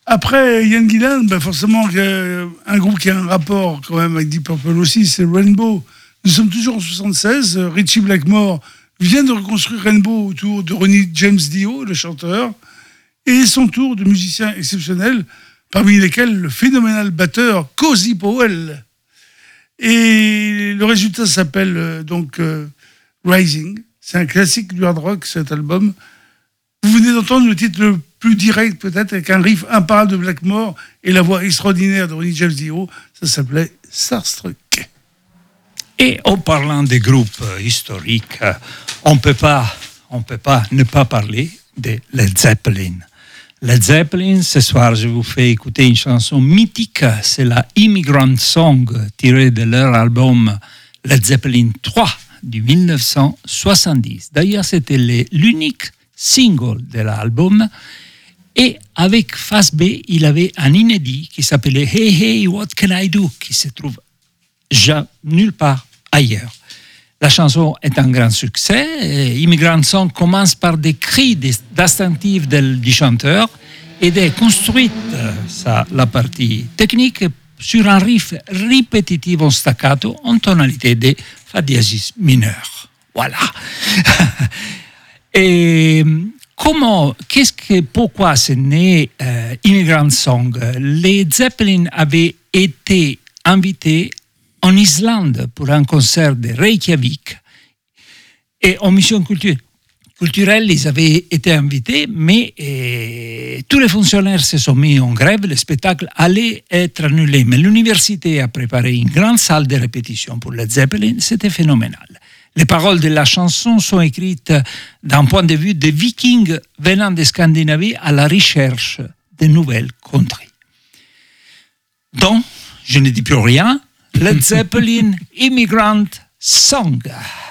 Après Ian Gillan, forcément, un groupe qui a un rapport quand même avec Deep Purple aussi, c'est Rainbow. Nous sommes toujours en 1976. Ritchie Blackmore vient de reconstruire Rainbow autour de Ronnie James Dio, le chanteur, et son tour de musiciens exceptionnels, parmi lesquels le phénoménal batteur Cozy Powell. Et le résultat s'appelle Rising. C'est un classique du hard rock, cet album. Vous venez d'entendre le titre le plus direct peut-être, avec un riff imparable de Blackmore et la voix extraordinaire de Ronnie James Dio. Ça s'appelait Starstruck. Et en parlant des groupes historiques, on peut pas ne pas parler de Led Zeppelin. Led Zeppelin, ce soir, je vous fais écouter une chanson mythique. C'est la Immigrant Song tirée de leur album Led Zeppelin 3 du 1970. D'ailleurs, c'était l'unique single de l'album. Et avec Face B, il avait un inédit qui s'appelait Hey Hey, What Can I Do, qui se trouve nulle part ailleurs. La chanson est un grand succès. Immigrant Song commence par des cris distinctifs du chanteur et de construite la partie technique sur un riff répétitif en staccato en tonalité de fa dièse mineur. Voilà. Et pourquoi c'est né Immigrant Song? Les Zeppelin avaient été invités en Islande pour un concert de Reykjavik. Et en mission culturelle, ils avaient été invités, mais tous les fonctionnaires se sont mis en grève. Le spectacle allait être annulé. Mais l'université a préparé une grande salle de répétition pour Led Zeppelin. C'était phénoménal. Les paroles de la chanson sont écrites d'un point de vue des Vikings venant de Scandinavie à la recherche de nouvelles contrées. Donc, je ne dis plus rien. Led Zeppelin, Immigrant Song.